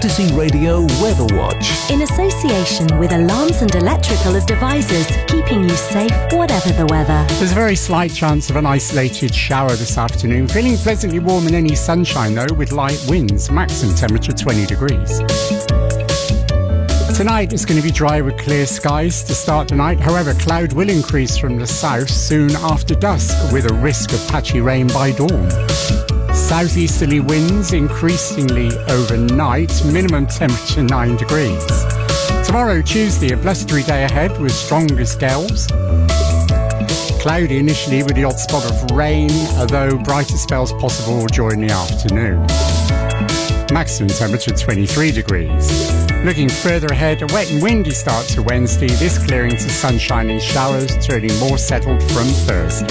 City Radio Weather Watch. In association with Alarms and Electrical of Devices, keeping you safe whatever the weather. There's a very slight chance of an isolated shower this afternoon. Feeling pleasantly warm and any sunshine though, with light winds. Maximum temperature 20 degrees. Tonight it's going to be dry with clear skies to start the night. However, cloud will increase from the south soon after dusk, with a risk of patchy rain by dawn. Southeasterly winds increasingly overnight, minimum temperature 9 degrees. Tomorrow, Tuesday, a blustery day ahead with strongest gales. Cloudy initially with the odd spot of rain, although brighter spells possible during the afternoon. Maximum temperature 23 degrees. Looking further ahead, a wet and windy start to Wednesday, this clearing to sunshine and showers, turning more settled from Thursday.